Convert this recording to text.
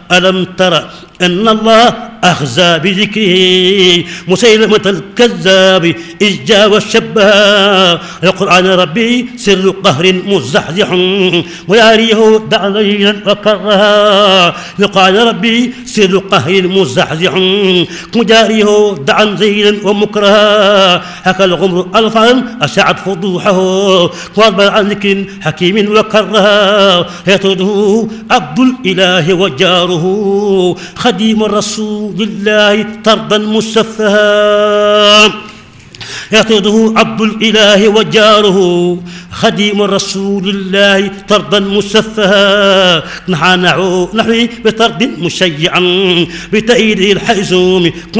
ألم تر أن الله أخزى بذكره مسيلمة الكذاب إذ جاء والشبه القرآن ربي سر قهر مزحزح وياريه دع ليلا وكرها القرآن ربي سر قهر مزحزح مجاريه دعا زيلا ومكرها حكى الغمر ألفا أشعت فضوحه وأربع عن ذكر حكيم وكرها يطرده عبد الإله وجاره خديم الرسول لله طردا مشفها يطرده عبد الإله وجاره خديم رسول الله طردا مشفها نحوي بطرد مشيعا بتأييده الحيزوم